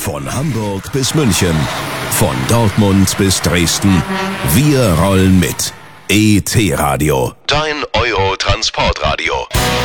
Von Hamburg bis München, von Dortmund bis Dresden. Wir rollen mit. ET Radio, dein Euro-Transportradio.